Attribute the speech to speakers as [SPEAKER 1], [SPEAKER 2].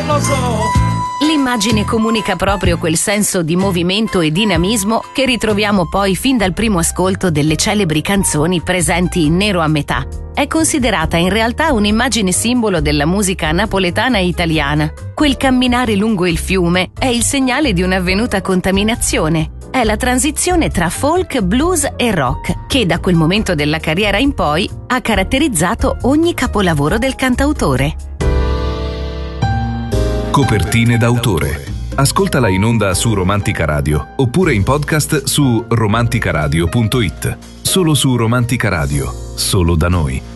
[SPEAKER 1] non lo so.
[SPEAKER 2] L'immagine comunica proprio quel senso di movimento e dinamismo che ritroviamo poi fin dal primo ascolto delle celebri canzoni presenti in Nero a metà. È considerata in realtà un'immagine simbolo della musica napoletana e italiana. Quel camminare lungo il fiume è il segnale di un'avvenuta contaminazione. È la transizione tra folk, blues e rock che da quel momento della carriera in poi ha caratterizzato ogni capolavoro del cantautore.
[SPEAKER 3] Copertine d'autore. Ascoltala in onda su Romantica Radio oppure in podcast su romanticaradio.it. Solo su Romantica Radio, solo da noi.